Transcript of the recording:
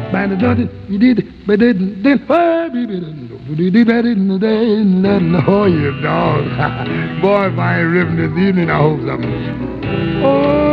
Oh, you dog. Boy, if I ain't ripping this evening, I hope something. Oh.